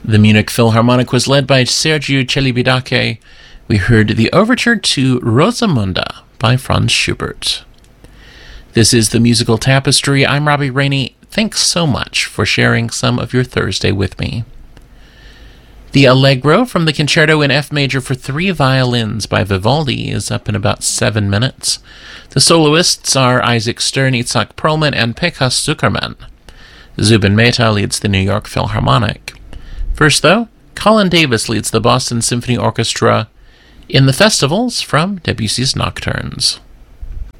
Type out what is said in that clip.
The Munich Philharmonic was led by Sergiu Celibidache. We heard the overture to Rosamunde by Franz Schubert. This is the Musical Tapestry. I'm Robbie Rainey. Thanks so much for sharing some of your Thursday with me. The Allegro from the Concerto in F Major for 3 violins by Vivaldi is up in about 7 minutes. The soloists are Isaac Stern, Itzhak Perlman, and Pekka Zukerman. Zubin Mehta leads the New York Philharmonic. First, though, Colin Davis leads the Boston Symphony Orchestra in the Festivals from Debussy's Nocturnes.